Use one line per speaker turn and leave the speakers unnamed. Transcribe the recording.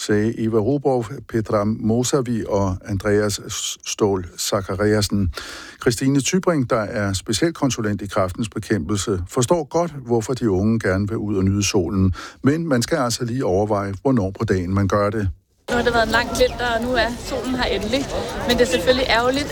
sagde Eva Robov, Petra Mosavi og Andreas Ståhl Zachariasen. Christine Tybring, der er specialkonsulent i Kræftens Bekæmpelse, forstår godt, hvorfor de unge gerne vil ud og nyde solen. Men man skal altså lige overveje, hvornår på dagen man gør det.
Nu har det været en lang vinter, og nu er solen her endelig. Men det er selvfølgelig ærgerligt,